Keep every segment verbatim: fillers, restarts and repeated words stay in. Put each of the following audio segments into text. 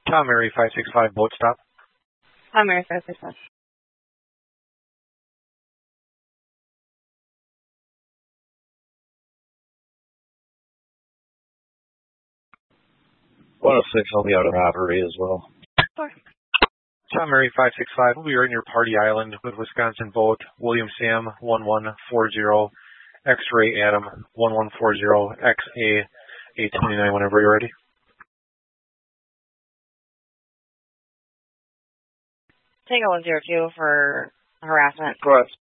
Tom Mary five six five, boat stop. Tom Mary five six five. one oh six, I'll be out of robbery as well. Sure. Tom Mary five six five, we'll be right near Party Island with Wisconsin boat, William Sam one one four zero, X-Ray Adam one one four zero, X A eight twenty-nine, whenever you're ready. Tango one zero two for harassment. Go ahead.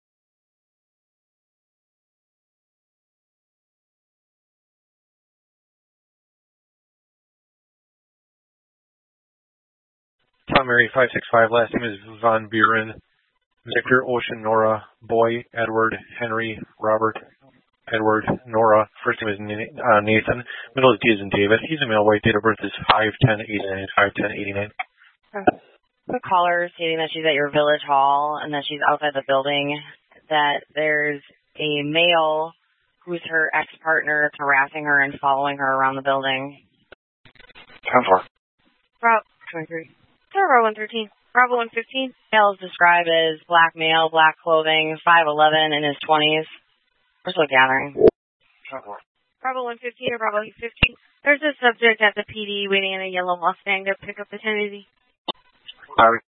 Tom Mary five six five, last name is Von Buren, Victor, Ocean, Nora, Boy, Edward, Henry, Robert, Edward, Nora, first name is Nathan, middle is D as in David. He's a male, white, date of birth is five ten eighty-nine, five ten eighty-nine. Okay. The caller stating that she's at your village hall and that she's outside the building, that there's a male who's her ex-partner harassing her and following her around the building. ten four. Route twenty-three. Bravo one thirteen. Bravo one fifteen. Male is described as black male, black clothing, five eleven, in his twenties. We're still gathering. ten four. Bravo one fifteen or Bravo eight fifteen. There's a subject at the P D waiting in a yellow Mustang to pick up the ten eighty. Sorry.